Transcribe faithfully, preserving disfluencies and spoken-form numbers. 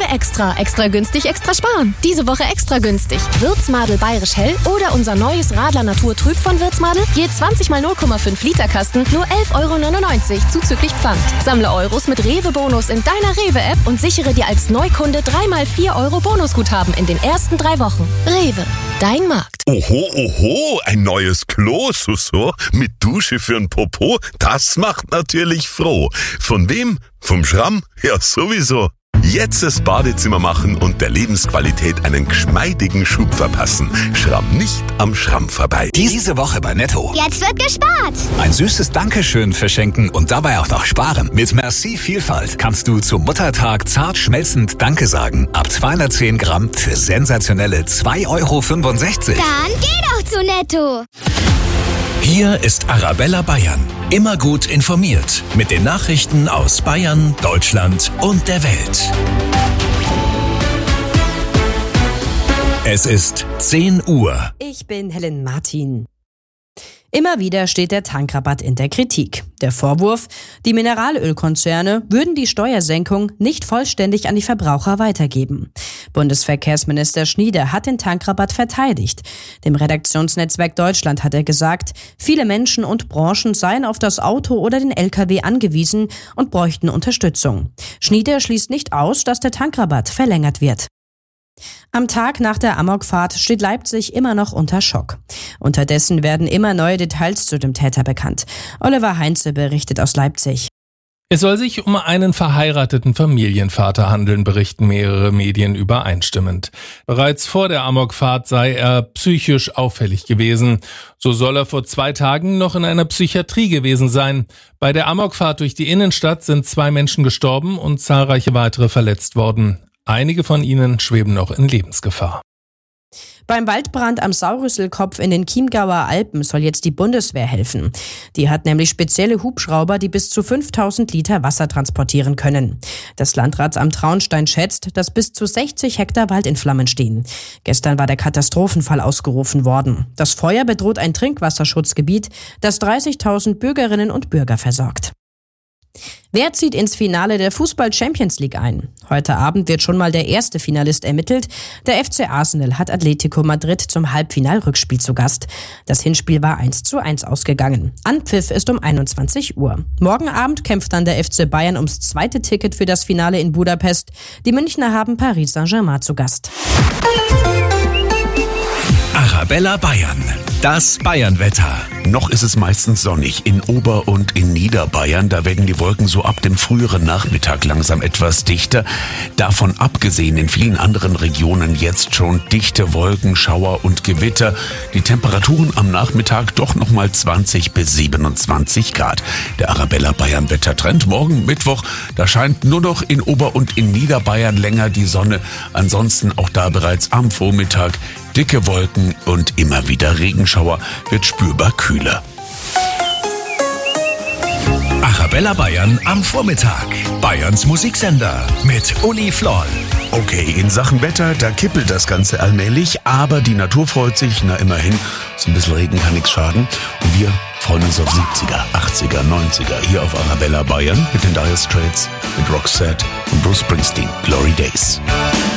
Extra. Extra günstig, extra sparen. Diese Woche extra günstig. Würzmadel Bayerisch Hell oder unser neues Radler Natur Trüb von Würzmadel. Je zwanzig mal null Komma fünf Liter Kasten, nur elf Euro neunundneunzig zuzüglich Pfand. Sammle Euros mit Rewe-Bonus in deiner Rewe-App und sichere dir als Neukunde drei mal vier Euro Bonusguthaben in den ersten drei Wochen. Rewe, dein Markt. Oho, oho, ein neues Klo, so, mit Dusche für'n Popo, das macht natürlich froh. Von wem? Vom Schramm? Ja, sowieso. Jetzt das Badezimmer machen und der Lebensqualität einen geschmeidigen Schub verpassen. Schramm nicht am Schramm vorbei. Diese Woche bei Netto. Jetzt wird gespart. Ein süßes Dankeschön verschenken und dabei auch noch sparen. Mit Merci Vielfalt kannst du zum Muttertag zart schmelzend Danke sagen. Ab zweihundertzehn Gramm für sensationelle zwei Euro fünfundsechzig. Dann geh doch zu Netto. Hier ist Arabella Bayern. Immer gut informiert mit den Nachrichten aus Bayern, Deutschland und der Welt. Es ist zehn Uhr. Ich bin Helen Martin. Immer wieder steht der Tankrabatt in der Kritik. Der Vorwurf, die Mineralölkonzerne würden die Steuersenkung nicht vollständig an die Verbraucher weitergeben. Bundesverkehrsminister Schnieder hat den Tankrabatt verteidigt. Dem Redaktionsnetzwerk Deutschland hat er gesagt, viele Menschen und Branchen seien auf das Auto oder den L K W angewiesen und bräuchten Unterstützung. Schnieder schließt nicht aus, dass der Tankrabatt verlängert wird. Am Tag nach der Amokfahrt steht Leipzig immer noch unter Schock. Unterdessen werden immer neue Details zu dem Täter bekannt. Oliver Heinze berichtet aus Leipzig. Es soll sich um einen verheirateten Familienvater handeln, berichten mehrere Medien übereinstimmend. Bereits vor der Amokfahrt sei er psychisch auffällig gewesen. So soll er vor zwei Tagen noch in einer Psychiatrie gewesen sein. Bei der Amokfahrt durch die Innenstadt sind zwei Menschen gestorben und zahlreiche weitere verletzt worden. Einige von ihnen schweben noch in Lebensgefahr. Beim Waldbrand am Saurüsselkopf in den Chiemgauer Alpen soll jetzt die Bundeswehr helfen. Die hat nämlich spezielle Hubschrauber, die bis zu fünftausend Liter Wasser transportieren können. Das Landratsamt Traunstein schätzt, dass bis zu sechzig Hektar Wald in Flammen stehen. Gestern war der Katastrophenfall ausgerufen worden. Das Feuer bedroht ein Trinkwasserschutzgebiet, das dreißigtausend Bürgerinnen und Bürger versorgt. Wer zieht ins Finale der Fußball-Champions League ein? Heute Abend wird schon mal der erste Finalist ermittelt. Der F C Arsenal hat Atletico Madrid zum Halbfinalrückspiel zu Gast. Das Hinspiel war eins zu eins ausgegangen. Anpfiff ist um einundzwanzig Uhr. Morgen Abend kämpft dann der F C Bayern ums zweite Ticket für das Finale in Budapest. Die Münchner haben Paris Saint-Germain zu Gast. Arabella Bayern. Das Bayernwetter. Noch ist es meistens sonnig in Ober- und in Niederbayern. Da werden die Wolken so ab dem früheren Nachmittag langsam etwas dichter. Davon abgesehen in vielen anderen Regionen jetzt schon dichte Wolken, Schauer und Gewitter. Die Temperaturen am Nachmittag doch nochmal zwanzig bis siebenundzwanzig Grad. Der Arabella Bayern Wettertrend morgen Mittwoch. Da scheint nur noch in Ober- und in Niederbayern länger die Sonne. Ansonsten auch da bereits am Vormittag dicke Wolken und immer wieder Regenschauer, wird spürbar kühler. Arabella Bayern am Vormittag. Bayerns Musiksender mit Uli Floll. Okay, in Sachen Wetter, da kippelt das Ganze allmählich, aber die Natur freut sich, na immerhin, so ein bisschen Regen kann nichts schaden. Und wir freuen uns auf siebziger, achtziger, neunziger hier auf Arabella Bayern mit den Dire Straits, mit Roxette und Bruce Springsteen, Glory Days.